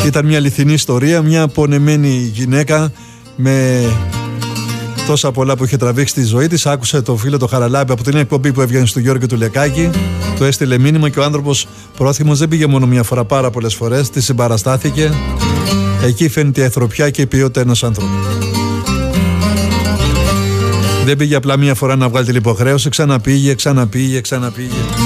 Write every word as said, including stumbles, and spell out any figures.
Ήταν μια αληθινή ιστορία, μια πονεμένη γυναίκα με τόσα πολλά που είχε τραβήξει στη ζωή της. Άκουσε το φίλο το Χαραλάμπη από την εκπομπή που έβγαινε στο Γιώργο του Λεκάκη. Του έστειλε μήνυμα και ο άνθρωπος πρόθυμος δεν πήγε μόνο μια φορά, πάρα πολλές φορές. Τη συμπαραστάθηκε. Εκεί φαίνεται η αιθροπιά και η ποιότητα ενός άνθρωπου. Δεν πήγε απλά μια φορά να βγάλει την υποχρέωση, ξαναπήγε, ξαναπήγε, ξαναπήγε.